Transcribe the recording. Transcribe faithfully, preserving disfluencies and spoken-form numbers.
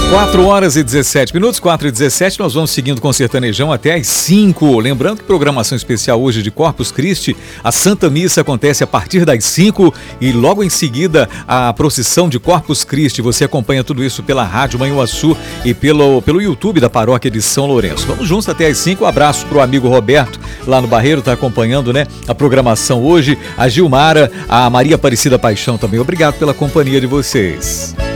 quatro horas e dezessete minutos, quatro e dezessete, nós vamos seguindo com o Sertanejão até às cinco. Lembrando que programação especial hoje de Corpus Christi, a Santa Missa acontece a partir das cinco e logo em seguida a procissão de Corpus Christi. Você acompanha tudo isso pela Rádio Manhuaçu e pelo, pelo YouTube da Paróquia de São Lourenço. Vamos juntos até às cinco. Um abraço para o amigo Roberto, lá no Barreiro, está acompanhando, né, a programação hoje. A Gilmara, a Maria Aparecida Paixão também. Obrigado pela companhia de vocês.